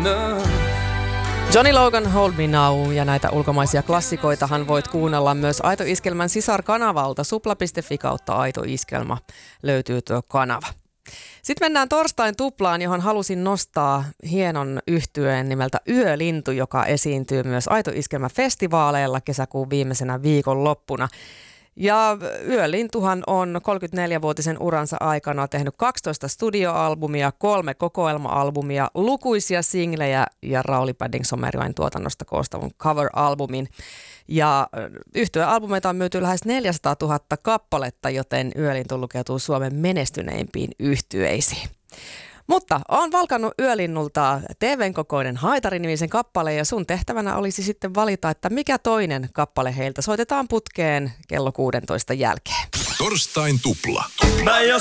enough. Johnny Logan, Hold Me Now, ja näitä ulkomaisia klassikoitahan voit kuunnella myös Aito Iskelmän sisarkanavalta. Supla.fi/Aito Iskelma löytyy tuo kanava. Sitten mennään torstain tuplaan, johon halusin nostaa hienon yhtyeen nimeltä Yölintu, joka esiintyy myös Aito Iskelmä-festivaaleilla kesäkuun viimeisenä viikonloppuna. Ja Yölintuhan on 34-vuotisen uransa aikana tehnyt 12 studioalbumia, 3 kokoelma-albumia, lukuisia singlejä ja Rauli Paddington-Merjoen tuotannosta koostavan cover-albumin. Ja yhtyealbumeita on myyty lähes 400 000 kappaletta, joten Yölintu lukeutuu Suomen menestyneimpiin yhtyeisiin. Mutta on valkannut Yölinnulta TV:n kokoinen Haitari-nimisen kappaleen ja sun tehtävänä olisi sitten valita, että mikä toinen kappale heiltä soitetaan putkeen kello 16 jälkeen. Torstain tupla. Mä jo